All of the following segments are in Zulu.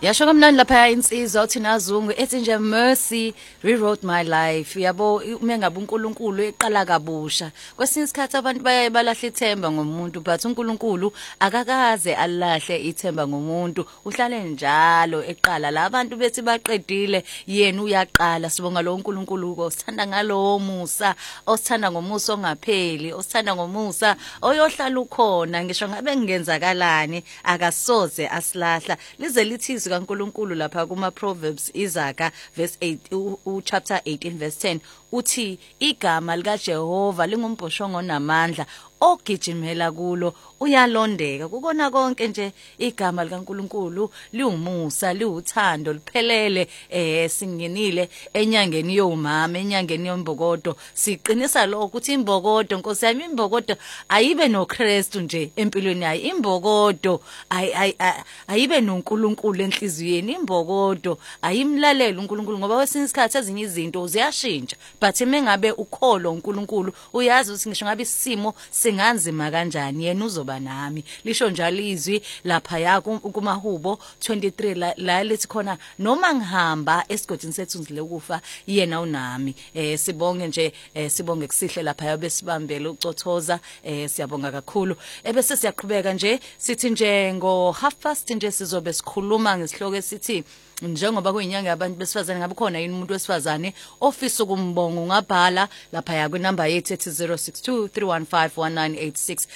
Yasho kamnandi lapha insizwa uthi nazungu ethi nje mercy rewrote my life. Yabo uma ngabe uNkulunkulu eqala kabusha. Kwesinye isikhathi abantu bayaye balahla ithemba ngomuntu but uNkulunkulu akakaze alahle ithemba ngomuntu. Uhlale njalo eqala la abantu bethi baqedile yena uyaqala. Sibonga lo uNkulunkulu osithanda ngalo musa, osithanda ngomusa ongapheli, osithanda ngomusa oyohlala ukhona ngisho ngabe ngenzakalani akasoze asilahla. Lize lithi kaNkulunkulu lapha kuma Proverbs Izaga verse 8 chapter 18 verse 10 uthi igama lika Jehova lingumbhoshongo namandla ogijimela kulo uyalondeka. Kukona konke nje igama likaNkulunkulu liwumusa liwuthando liphelele. Singenile enyangeni yomama, enyangeni yombokodo, siqinisa lokho ukuthi imbokodo Nkosi yami, imbokodo ayibe noKristu nje empilweni yayo. Imbokodo ayibe noNkulunkulu enhliziyweni. Imbokodo ayimlalele uNkulunkulu ngoba kwesinye isikhathi ezinye izinto ziyashintsha but mengabe ukholo uNkulunkulu uyazi ukuthi ngisho ngabe isimo singanzima kanjani yena uzoba nami. Lisho njalo izwi lapha ya kumahubo 23 la lithi khona noma ngihamba esigodini sethu lokufa yena unami. Sibonge nje sibonge kusihle lapha yabe sibambele ucothoza. Siyabonga kakhulu. Ebese siyaqhubeka nje sithi nje ngo 1:30 nje sizobe sikhuluma ngesihloko esithi njengoba kuyinyanga yabantu besifazane ngabe khona yini umuntu wesifazane ofisa ukumbonga. Ungabhala lapha ya kwinamba yethu ethi 0623151986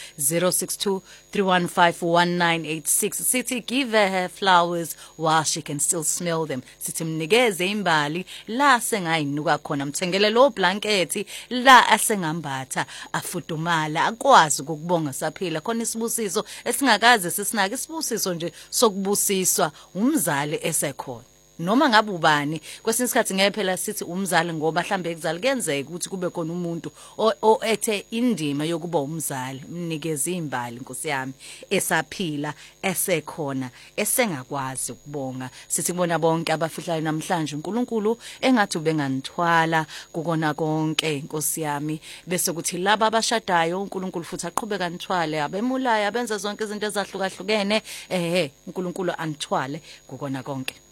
0623151986 sithi give her flowers while she can still smell them. Sithi mnikeze imbali la sengayinuka khona, mthengele lo blanket la asengambatha afudumala akwazi ukubonga saphila. Khona isibusiso esingakaze sisinake, isibusiso nje sokubusiswa umzali esekho noma ngabe ubani. Kwesinye isikhathi ngeke phela sithi umzali ngoba mhlambe ekuzali kenzeka ukuthi kube khona umuntu ethe indima yokuba umzali. Mnikeze imbali Nkosi yami esaphila esekhona esengakwazi ukubonga. Sithi kubona bonke abafihlayo namhlanje uNkulunkulu engathi ubenganithwala kukona konke Nkosi yami, bese kuthi laba abashadayo uNkulunkulu futhi aqhubeka anithwale, abemulayo abenza zonke izinto ezahlukahlukene uNkulunkulu anithwale kukona konke.